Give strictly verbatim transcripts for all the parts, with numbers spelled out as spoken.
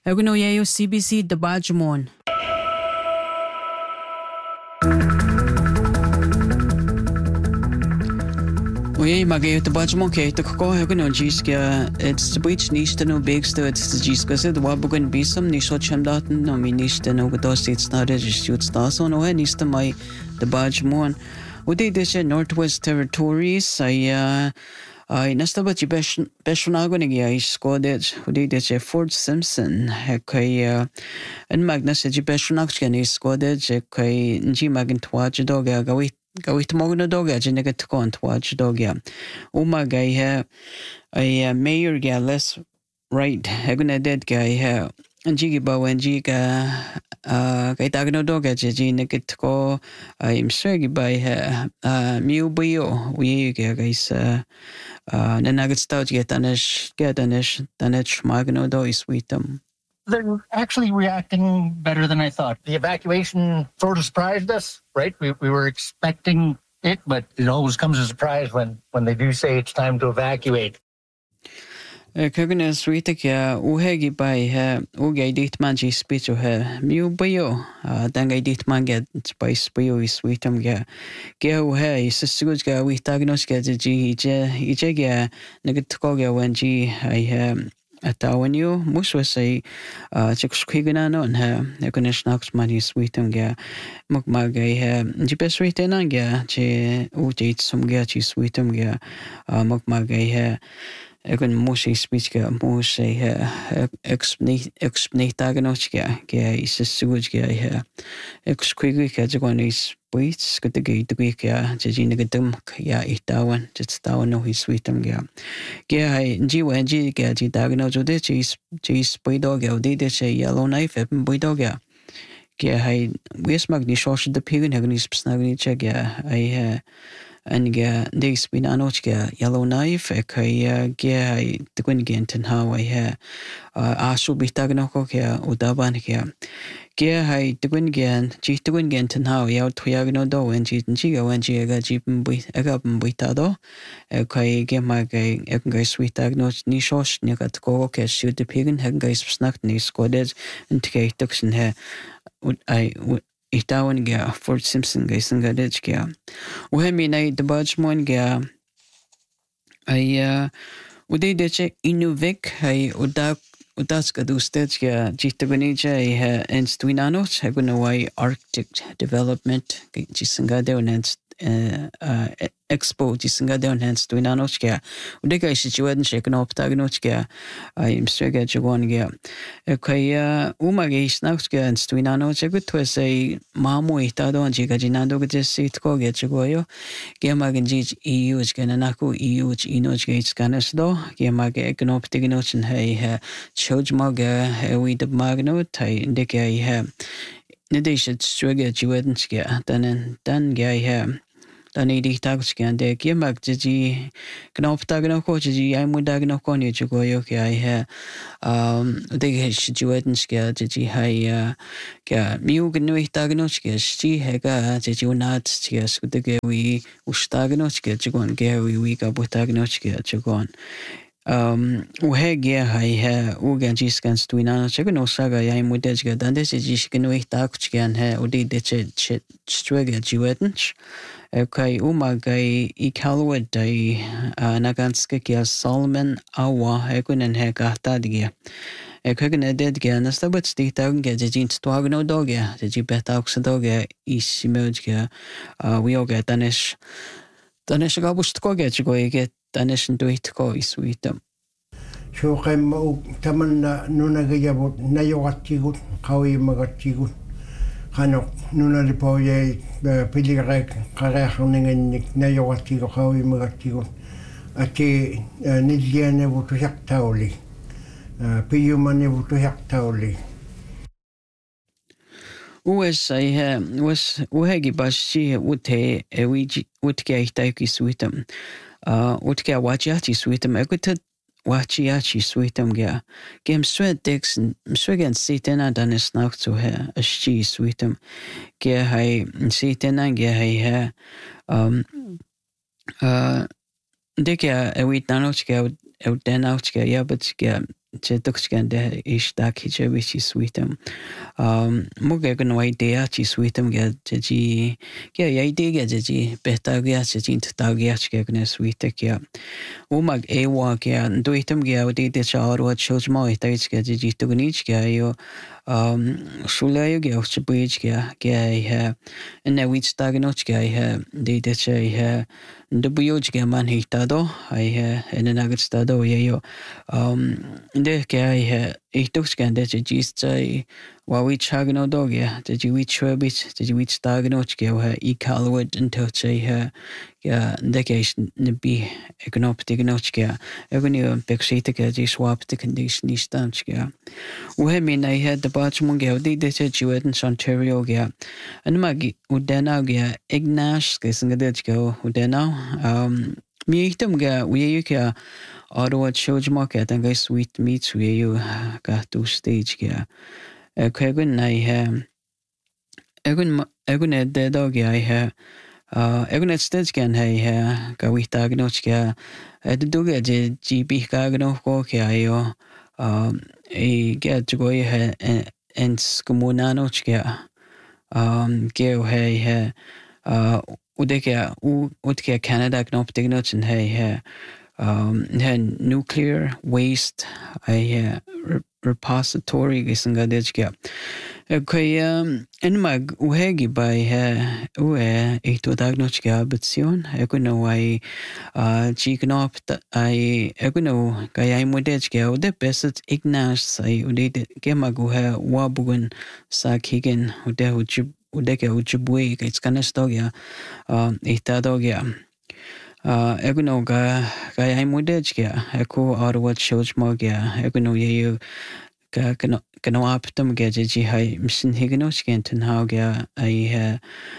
Eguno yayo C B C Dabajmon. Oye magayo Dabajmon ke to ko eguno jiska it's the beach nista no big sto it's the jiska se the wabugan bisum ni so chamdaten no mi nista no godos it's not a just stas on o nista mai Dabajmon. Udi this Northwest Territories I uh I nasta ba ci beshonago ni ya iskodet udi de Fort Simpson kai en magnus ci beshonak ni iskodet kai nji magin twaj doga gawi gawi tmogno doga je negat kon twaj doga uma gai ha I mayor ga less right haguna dead guy ha nji ba wenji ga kai tagno doga je ji negat ko I'm swagi by ha miu bio we ga guys Uh, Nanagats get Danish, get Danish, Danish, Magno do is sweetum. They're actually reacting better than I thought. The evacuation sort of surprised us, right? We we were expecting it, but it always comes as a surprise when, when they do say it's time to evacuate. Kagana sweetak ya uhegi by her ugay dit manji speech of her mu bio dangay dit manget spice bio is sweetum ga ga uhe is sugus ga we tagnos ga ji ije ije ga nagatko ga wenji I have atawan you muswa say chicks kwigana no and her economic knocks money sweetum ga mukmagay ha jipe sweeten ga che ujit sum ga chi sweetum ga mukmagay ha Egun moshi speech ga moshi expnitaganotska ga is suj ga ha exquigi ga jagon is beats good ga dugui ga jina gadum ya itawan just tawan no his sweetum ga ga hai ji wenji ga ji dagno jode cheese cheese boido ga de de che yellow knife em boido ga ga hai wes magni shosh de pigun hagni spsnagni che ga ai ha and ga this been anochga yellow knife kai ga the gwyn genten how I ha asu bitagno ko ga udaban ga ga hai the gwyn gan ji the gwyn genten how ya tuyagno do when ji ji ga when ji ga ji bui aga buitado kai ga ma ga ek ga sweetagno ni shosh ni ga ko ke shoot the pigen ha ga snack ni squaded and take duction ha I Itawan ga Fort Simpson ga isang gadech ga. Uhemi na Dabajmon ga ay uday deche inuvik ay udak udas ga dustech ga jitagunija ay enstuinanos hagunaway Arctic Development jisang ga deon expo jisang ga deon enstuinanos ga uday ga situaden shekno optagnos ga ay imstrega jagon ga kaya umage isnaus ga enstuinanos gut was a mamu itado jiga jinando ga jesit ko ga jagoyo ga magen jij E U ga nanaku E U inoj ga scanas do ga mage ekonoptignos hay chojma ga we the magno tai indika ha nedishet strega jiweden ga dan dan ga ha dan idi tagskan de ga mag ji knoptagno ko ji ay mudagno ko ni jagoyo ga ha um de jiweden ga ji hay ga miu gnu itagno ga sti hega ji unat ga skudge we ustagno ga jagon ga we ga butagno ga jagon Um, uhegia hai ha ugan jiskan stuinano chegno saga yai mudej ga dande se jishkeno ihtak chgan ha udi de che strega jiwetens kai umagai ikalwed dai naganska kia Solomon awa hekunen he gahtadgia ekegen eded ga nastabat stitagen ga jin stwagno doga ji betaux doga isimodga we oga danish danish ga bustko ga chgo ge Danish and do it go is with them. So I'm Taman Nunagayabut, Nayawatigut, Kawi Magatigut, Hanok, Nuna Lipoye, Pidirek, Karahaning and Nayawatigo, Kawi Magatigut, Ati Nidiane Wutuyak Tauli, Piyumani Wutuyak Tauli. Was I was Uhegi Bashi would he a wiji would get Taiki with them. Uh, Utka wachiachi sweetum eguted wachiachi sweetum ga. Game sweat dicks and swigan sitena danis knock to her a she sweetum. Ge hai sitena ge hai hair. Um, uh, Dicka a wheat nanochka out den outska, yeah, but je tukskende is dak je wichi sweetem um muge gan wai dea chi sweetem ge ji ge ya ide ge ji beta ge ji tin ta ge ge gan sweete ge umag e wa ge duitem ge odi de char wa choj ma ita ge ji tugnich ge yo um shulayo ge och buich ge ge he ne wit stagnoch ge he de de che he de buich ge man hitado ai he en nagit stado ye yo um de ge he ich tukskende ji ji wa we chagno dog ya did you eat chwebit did you eat stagnoch ge he e calwood until che he ja decade ne bi egnop dignoch ge egni pexite ge ji swap the condition ni stamch ge we me na he the bachmon ge de de che jued in Ontario ge an magi udena ge ignash ge singa de ge udena um mi item ge we ge Ottawa Children's Market and guys sweet meats we you got to stage ge Kwegun I have Egun Egun de dog I have uh Egun at stage can I have Gawi Tagnochka at the dog at G B Gagno Koke I um a get to go ahead and and Skumunanochka um Geo hey uh Udeka Udke Canada Knop Dignoch and hey um nuclear waste I uh, repository gisanga dechka okay um en mag uhegi by uh ue ito dagnochka betsion ekuno I uh chiknop I ekuno kaya modechka ude beset ignas I ude gemagu ha wabugun sa kigen ude uchi ude ke uchibwe it's kana stogia um ita dogia Uh, eguno ga ga ai modej ga eko Ottawa Children's Market eguno ye ga kano kano aptam ga ji hai mission higno skenten ha ga ai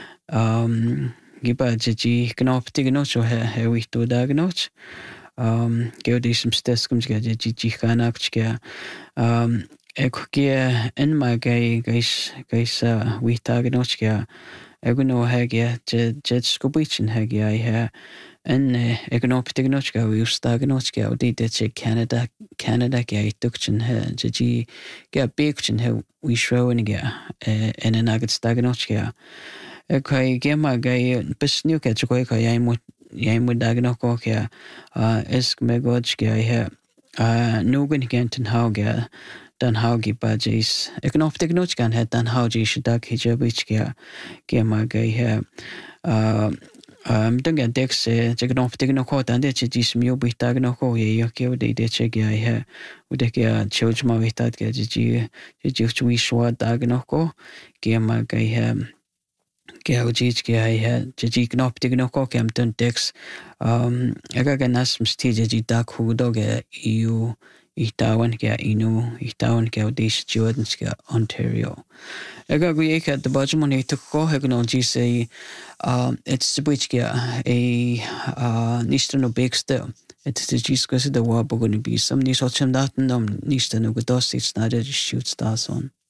um giba ji kano aptigno so he he we to dagnoch um geodism steskums ga ji ji kanak ga um eko ge en ma ga gais gais we dagnoch ga eguno ha ga je je skubichin ha ga ai en economic we stagnochka odi de Canada Canada ge tukchen he ji ge bekchen he we shrowen ge en en agit stagnochka e kai ge ma ge besnu ke choi ka yai mo yai mo dagnoko ke es me gochke he nugen genten hauge dan haugi budgies economic nochkan het dan haugi shidak hijabichke ge ma ge he um dunga dex je gno ftigno ko tande che dis mio bita gno ko ye yo ke de de che ge he ude ke choj ma vitat ke ji ji ji chui shwa da gno ko ke ma ge he ke o ji ke he je ji gno ftigno ko ke am dun dex um aga ga nas msti je ji da khu do ge eu Itawan ke inu itawan ke odis Jordans ke Ontario. Ega gu ek at the bajmon e to ko hegno ji say um it's the which ke a uh nistano bekste it's the ji skase the wa bogun be some ni so chem dat nom nistano go dos it's not a shoot stars on